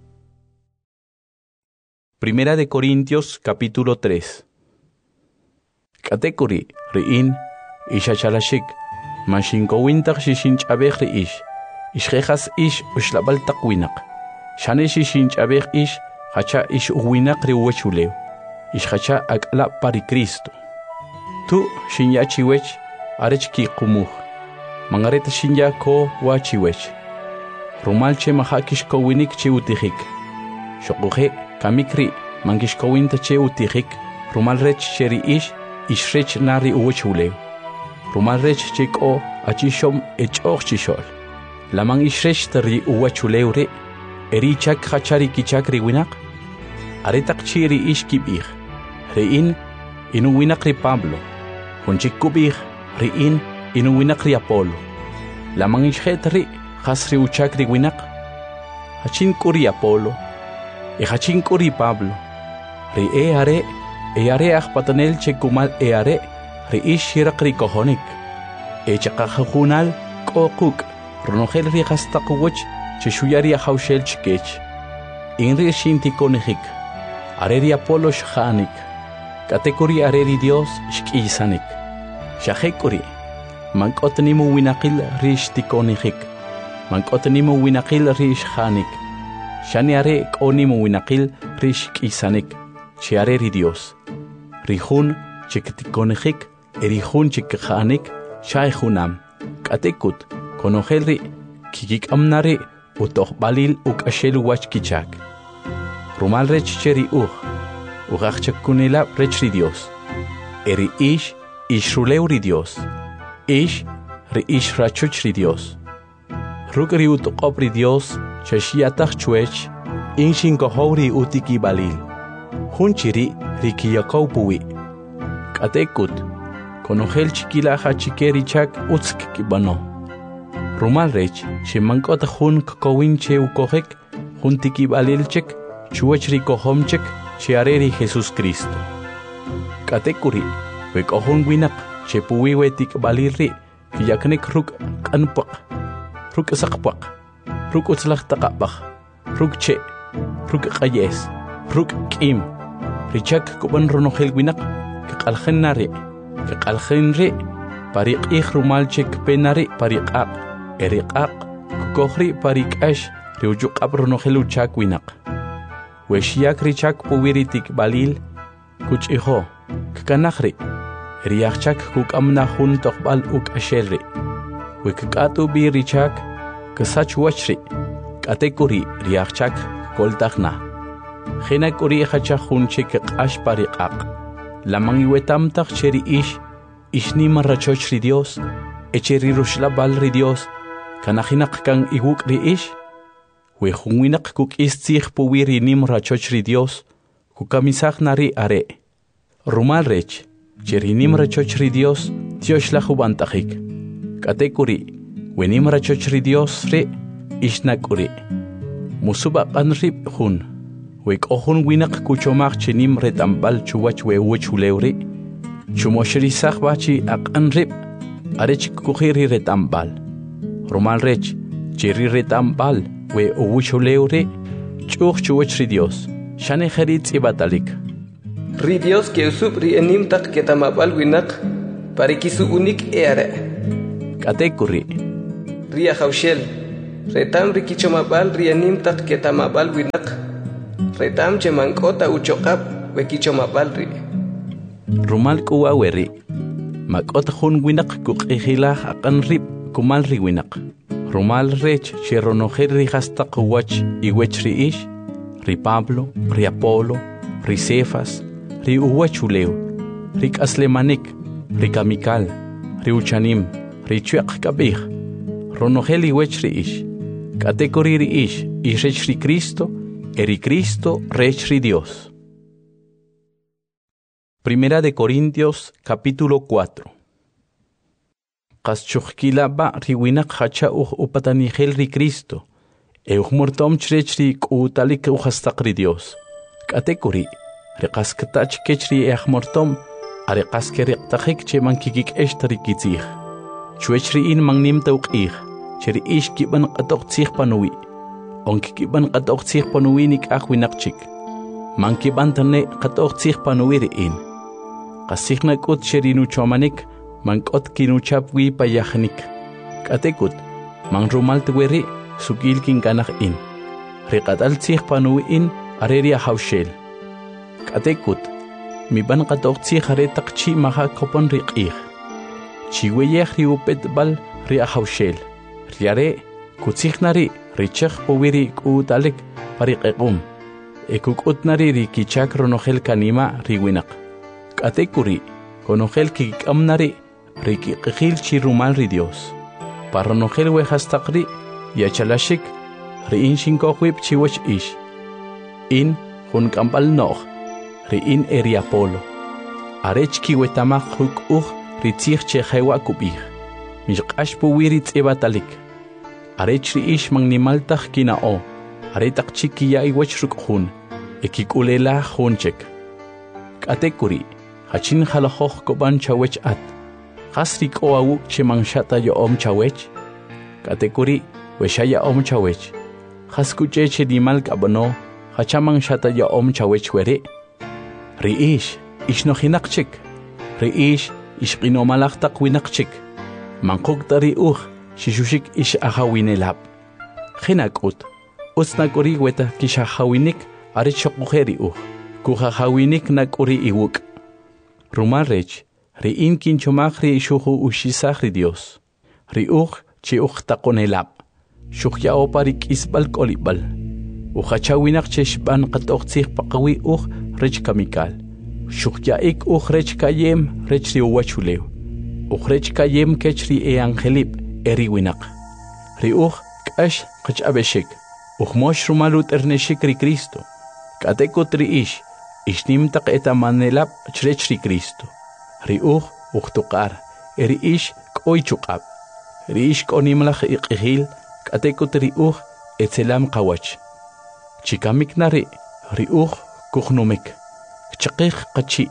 Primera de Corintios capítulo tres. Katekuri riin ishachalashik mashinkowintaq shishinch'abej ri ish ishqejas ish ushlabal taqwinaq shane shishinch'abej ish hacha ish uwinaq ri uwachulew ishqacha ak'la pari Cristo tu shinyachiwech arech kiqumuj mangareta shinya ko wachiwech rumal che mahakish kowinik che utijik shoquje kamikri mangishkowinta che utijik rumal rech cheri ish ishrech nari uwachulew rumal rech che ko achishom ech'oj chishol lamang ishrech tari uwachulew re erichak hachari kichak ri winaq aretaq chiri ish kibij riin inu winaq ri Pablo hunchik kubij riin inu winaq ri Apolo lamang ishjet ri khas ri uchak ri winaq hachin kuri Apolo e hachin kuri Pablo ri e are e are ajpatanel che kumal e are ri ish hiraq ri kohonik e chaqajunal kokuk ronogel ri hastaqwach che shuyari hawshel chkech inri shinti konijik are ri Apolo shhanik katekuri are ri Dios shkisanik shahekuri mankotnimu winaqil ri shtikonijik mankotnimu winaqil ri shhanik shani are konimu winaqil ri shkisanik che are ri Dios rihun chiktikonijik erihun chikhanik shayhunam katekut konogel ri kikik amnari utoh balil uk ashel wach kichak rumal rech cheri uj ugach chakunila rech ri Dios eri ish ishruleu ri Dios ish ri ish rachuch ri Dios rugri utoqop ri Dios chashiatach chuech inshin kohori utiki balil hunchiri ri kiyakau puwi katekut konogel chikila hachikeri chak utsk kibano rumal rech shimankot hun kokowin che ukojek hun tiki balilchek chuwach ri kohomchek che areri Jesus Cristo katekuri we kohon winak che puwi we tik balirri kiyaknek ruk kanpak ruk sakpak ruk utslach taqabach ruk che ruk qayes ruk kim richak kuban ronogel winak qalkhnari qalkhnri pariq ikh rumal chek penari pariqaq eriqaq kohri parikash riujuk abrono helu chak winak weshiak richak puwiritik balil kuch iho kanahri riachak kuk amna hun toqbal uk ashelri wekatu bi richak kasach wachri katekuri riachak koltakhna khina kuri khacha hun chek qash pariqaq lamangi wetam tak cheri ish ishni marrachoch ri Dios echeri rushlabal ri Dios kanahinak kan iguk ri ish we hunwinak kuk istzig puwiri nim rachoch ri Dios kukamisag nari are rumal rech cheri nim rachoch ri Dios tiosh la hubantajik katekuri we nim rachoch ri Dios re ishnakuri musuba qanrib hun we kohun winak kuchomag chenim retambal chuwach we wuchulewri chumoshri sakhbachi aqanrib arech kukhiri retambal rumal rech cheri retambal we uwuchulewri chuch chuwach ri Dios shane kharit ibatalik ri Dios que usub ri enim tak ketamabal winak parikisu unik ere Katekuri. Ria haushel. Retam rikichomabal rianimtak ketamabal winak. Retam chemankota uchokap wekichomabal ri. Rumal kuwa weri. Makot hun winak kukihila akan rip kumal ri winak. Rumal rech cheronojer ri hasta kuwach iwech ri ish. Ri Pablo, ri Apolo, ri Cefas, ri uwachuleo, ri aslemanik, ri kamikal, ri uchanim, ri chuek kabih. Ronogel iwech ri ish. Katekori ri ish, ishech ri Cristo, eri Cristo rech ri Dios. Primera de Corintios, capítulo cuatro. Kaschuchkila ba riwinak hacha uj upatanigel ri Cristo. Euch mortom chrechri kutalik uhastaqri Dios. Katekuri, reqaskatach kechri each mortom, areqaskeri tachik che mankikik eshtari kitzich. Chwechri in mangnim tauqich, cheri ish kiban qatok tzich panui. Onk kiban qatok tzich panui nik achwinakchik. Mankiban tane qatok tzich panui ri in. Qasikhna kut cheri nuchomanik, mankot kinuchapwi payachnik. Katekut, mang rumal tweri, sugil kin kanach in. Riqatal tzich panui in, areria haushel. Katekut, mi ban qatok tzich are takchi maha kopon riqich. Chiweyech ri upet bal ri haushel. Riare, kutsihnari, richech powiri kutalik pariqequm. Ekukutnari ri kichak ronogel kanima riwinak. Katekuri, konogel kikamnari, ri kiqil chirumal ri Dios. Paronogel wehastaqri, yachalashik, ri in shinkohwip chiwach ish. In, hun kampal nog, ri in eri Apolo. Arech kiwetamak huk uj, ri tzich chehewa kubih. Mishqash puwiri tzibatalik. Arech ri ish magnimaltach kinao. Aretak chikiya iwach rukhun. Ekikulela hunchek. Katekuri, hachin halahoch koban chawech at. Hasrik oawuk chemangshata yo om chawech. Katekuri, weshaya om chawech. Haskuche chedimal kabano, hachamang shata yo om chawech were. Riish, ish no hinakchik. Riish, ish qinomalaktak winakchik. Mankuk tari uj, shishushik ish ahawinelab. Hinakut, usnakuri weta kishahawinik, arichokujeri uj. Kuhahawinik nakuri iwuk. Rumarech, riin kinchomagri shuhu ushisagri Dios. Riuj, chi uj takonelab. Shukhya oparik isbal kolibal. Uhachawinak cheshban qatoqtzih paqawi uj rech kamikal. Shukhya ik uj rech kayem rech riuwachuleo. Uj rech kayem kechri e angelip eri winak. Riuj kash qachabeshik. Uj mosh rumalut erneshik ri Cristo. Katekut ri ish. Ishnim tak etamanelab chrech ri Cristo. Riuj uj tuqar. Eri ish koy chukab. Ri ish konimlach iqihil. Katekut riuj etzelam qawach. Chikamik nari riuj kuhnumik. Chaqih qachi.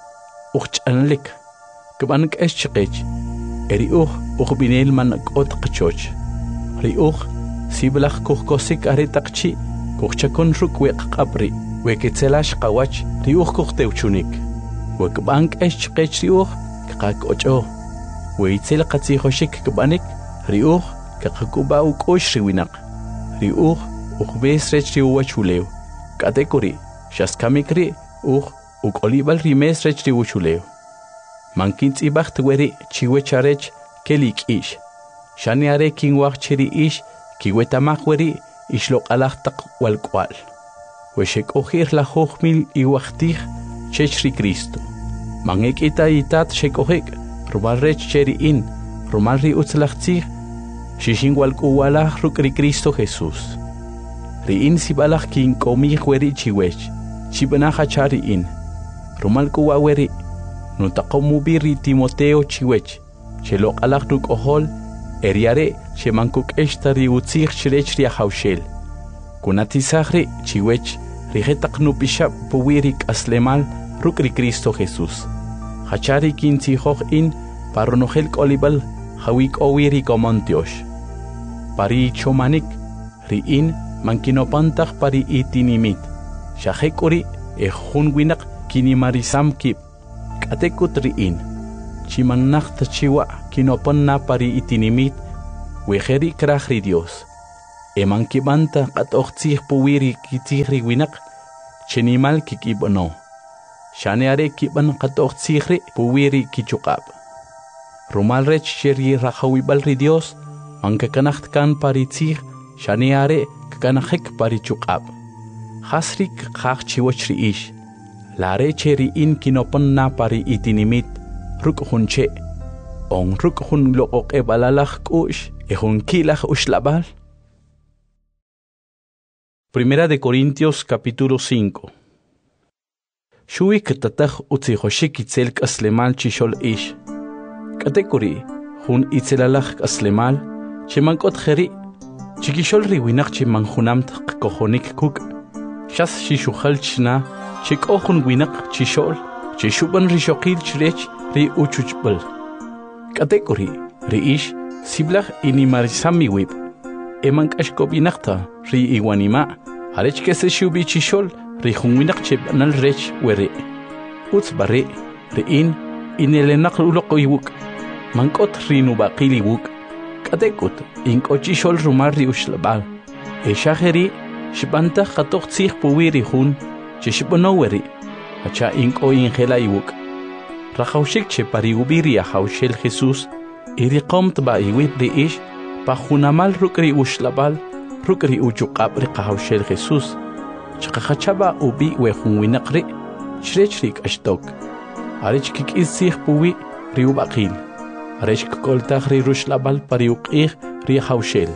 Uj chanlik. Kbank es chaqich. Riuj uj binel man qot qachoch. Riuj siblach kuhkosik aritaqchi. Kuhchakon rukweq qabri. Weketselash qawach riuj kuhteuchunik. Wekbank es chaqich riuj qaq ocho. Weitzel qatzihoshik kbanik riuj kaqakuba ukosh riwinak. Riuj uqbes rech riuwachuleo. Katekuri shaskamikri uj ukolibal rimes rech riuchuleo. Mankintzibach tweri chiwecharech kelik ish. Shani are kinwach chiri ish kiwetamach weri ishloq alachtaq walkwal. Weshek ojir la hochmil iwachtich chechri Cristo. Mangekita itat shekojek rumal rech cheri in rumal ri utzlachtzich Shishin walkuwalach rukri Cristo Jesús. Riin sibalach kin komih weri chiwech. Chibanaja chari in. Rumal kuwa weri. Nutakomubiri Timoteo chiwech. Chelok alach ruk ohol. Eriare chemankuk eshtari utzich chirech ria haushel. Kunatisahri chiwech. Rigetak nupishap puwirik aslemal rukri Cristo Jesús. Hachari kin tihoch in paronogel kolibal. Hawik owiri komontiosh. Pari chomanik, riin mankinopantach pari itinimit. Shahekuri e hunwinak kinimarisam kip. Katekut riin. Chimanach tachiwa kinopon na pari itinimit, wejeri krah ri Dios. Eman kibanta katoxtzih puwiri kitihri winak, chenimal kikibono. Shaneare kiban katoxtzihri puwiri kichukab. Rumal rech cheri rahawibal ri Dios, manka kanacht kan pari tzih, shaneare kanahek pari chukab. Hasrik kach chiwochri ish. Lare cheri in kinopon na pari itinimit, ruk hunche. On ruk hun look e balalach kush, e hun kilach ushlabal. Primera de Corintios capítulo cinco. Shui ktatach utzihoshik itzel kaslemal chishol ish. Katekuri, hun itzelalach kaslemal, chemankot kheri, chikishol riwinach chimanhunamt kohonik kuk. Shas shishukhal chna, chikohun winak chishol, chishuban rishokil chrech ri uchuchbal. Katekuri, ri ish, siblach inimarisami wib. Emank ashkobinakta, ri iwanima, arech kese shubi chishol, ri hunwinak chib anal rech were. Uts bare, ri in, inelenak uloko iwuk. Mankot ri nubakili wuk. Katekut, inko chishol rumar ri ushlabal. E shaheri, shibanta khatok tsih puwiri hun, chishibono weri. Hacha inko ingela iwuk. Rahaushik che pari ubiri a haushel Jesus, iri qomt ba iwib ri ish, pa hunamal rukri ushlabal, rukri uchukab ri haushel Jesus. Chakachaba ubi we hunwinakri, chrechrik ashtok. Arich kik isih puwi ri ubakil. Arich koltach ri rushlabal pari ukih ri haushel.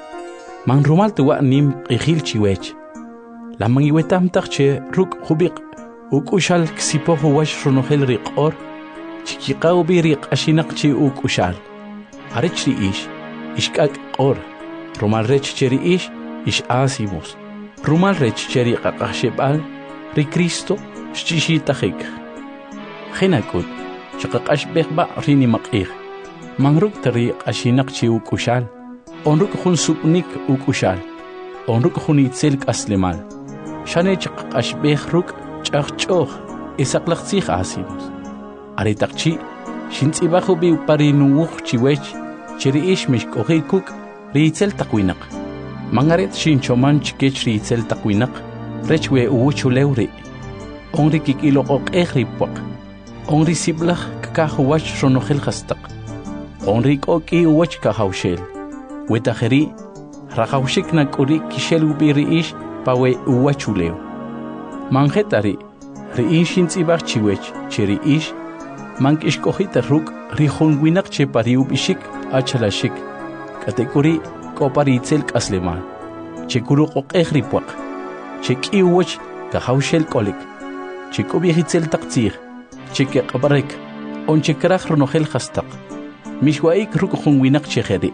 Man rumal tuwa nim ihil chiwech. La mangiwetam tache ruk hubik, ukushal ksipohu wash runohel riqor. Chikiqaw biriq ashinak chi uk ushal. Arech ri ish, ishkak qor. Rumal rech cheri ish, ish asimos. Rumal rech cheri qaqashebal, ri Cristo, shchishi tahik. Khinakut, chaqash beba rini maqih. Mangruk tari ashinak chi uk ushal. Onruk hun supnik uk ushal. Onruk hun itzelk aslemal. Shane chaqash behruk chaqchoh, isaklaqsih asimos. Aritakchi, shintsibahu bi parinuuch chiwech, chiri ish mishkohi kuk, riitzel takwinak. Mangaret shinchoman chikech riitzel takwinak, rechwe uwuchu lewri. Onri kikilokok ehripwak. Onri siblach kakahuwach ronohel hastak. Onri koki uwach kahaushel. Wetaheri, rahaushik nakuri kishel ubiri ish, pawe uwachu lew. Mangetari, ri ish shintsibach chiwech, chiri ish, Mank ishkohita ruk rihun winak che pariub ishik achalashik. Katekuri kopari itzelk aslemal. Che kuru qoqehripwak. Che kiwach kahaushel kolik. Che kobiehitzel taktsir. Che keqabarek. On che krach ronohel hastak. Mishwaik ruk hun winak che kheri.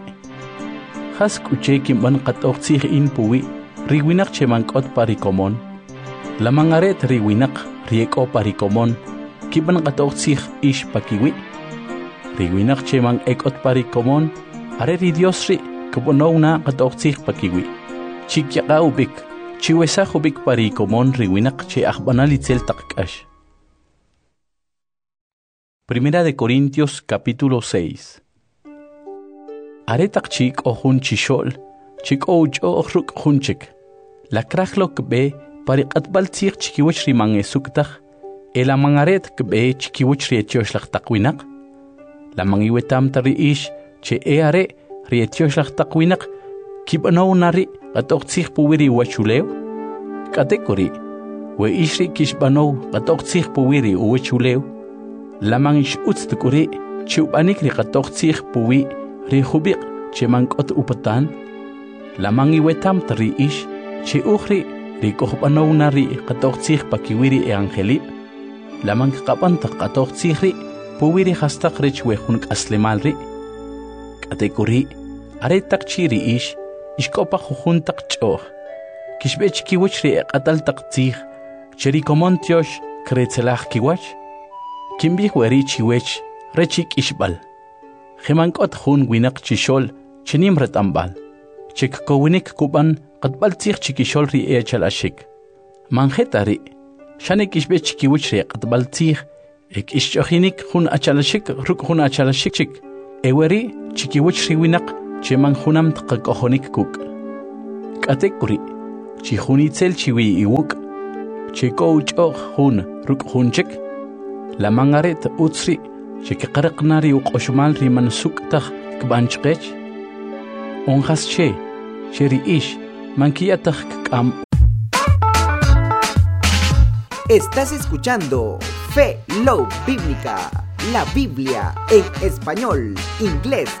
Khas kuche kimban qatoqtsir in puwi. Ri winak che mankot parikomon. La mangaret ri winak rieko parikomon. Kiban qatoqtsih ish pakiwi. Riwinak chemang ekot pari komon. Are ri Dios ri kubonaw na qatoqtsih pakiwi. Chikyaka ubik. Chiwesa ubik pari komon riwinak che akbanalitzel takkash. Primera de Corintios capítulo seis. Are takchik o hun chishol. Chik o ucho ruk hunchik. La krachlok be pari qatbaltsih chikiwach rimang esuktak. El amangaret kbe chikiwich rietiosh lach takwinak. La mangiwetam tari ish che eare rietiosh lach takwinak. Kibanaw nari qatoqtsih puwiri wachulew. Katekuri, we ishri kishbanaw qatoqtsih puwiri wachulew. La mangish utstukuri chiubanik ri qatoqtsih puwi ri hubiq che mankot upatan. La mangiwetam tari ish che ukhri ri kohbanaw nari qatoqtsih pakiwiri e angeli. La man kapanta qatoqtsihri puwiri hastak rich wehun aslemalri. Katekuri, are takchiri ish, ishkopa juhun takchoh. Kishbech kiwachri qatal taktsih, cheri komontiosh kretzelach kiwach. Kimbi weri chiwech, rechik ishbal. Himankot hun winak chishol, chinim retambal. Chik kowinik kuban, qatbaltsih chikishol ri echal ashik. Manjetari. Shanek ishbech kiwich re qatbaltsih ek ishchohinik hun achalashik ruk hun achalashik chik Eweri chikiwich riwinak cheman hunam tqakohonik kuk. Katekuri chihunitzel chiwi iwuk. Chiko uchoq hun ruk hunchik. La mangaret utsri chikiqarqnari uqoshmal riman suktaj kbanchqech. Onjas che cheri ish mankiyataj kam. Estás escuchando Fe Love Bíblica, la Biblia en español, inglés